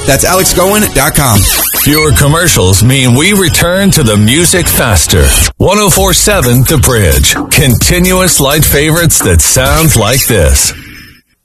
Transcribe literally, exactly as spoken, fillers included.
That's alex goen dot com. Fewer commercials mean we return to the music faster. one oh four point seven The Bridge. Continuous light favorites that sound like this.